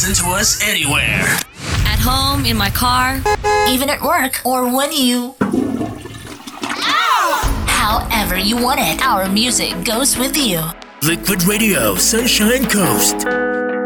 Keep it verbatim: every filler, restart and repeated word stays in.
listen to us anywhere. At home, in my car, even at work, or when you... However you want it, our music goes with you. Liquid Radio, Sunshine Coast.